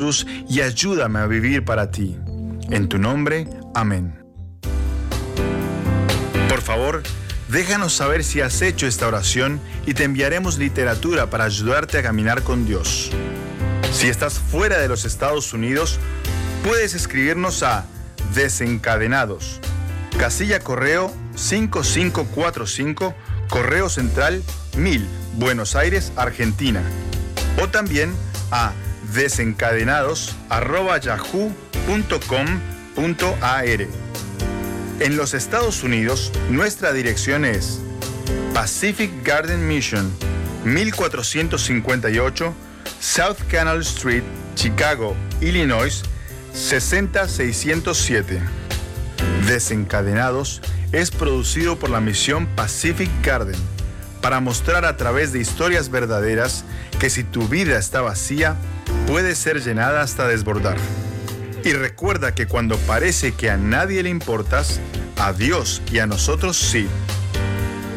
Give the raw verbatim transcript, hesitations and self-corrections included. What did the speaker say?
Jesús, y ayúdame a vivir para ti. En tu nombre, amén. Por favor, déjanos saber si has hecho esta oración y te enviaremos literatura para ayudarte a caminar con Dios. Si estás fuera de los Estados Unidos, puedes escribirnos a Desencadenados, casilla correo cinco cinco cuatro cinco, Correo Central mil, Buenos Aires, Argentina. O también a desencadenados arroba yahoo punto com punto a r. En los Estados Unidos, nuestra dirección es Pacific Garden Mission, mil cuatrocientos cincuenta y ocho, South Canal Street, Chicago, Illinois, sesenta mil seiscientos siete. Desencadenados es producido por la misión Pacific Garden para mostrar a través de historias verdaderas que si tu vida está vacía, puede ser llenada hasta desbordar. Y recuerda que cuando parece que a nadie le importas, a Dios y a nosotros sí.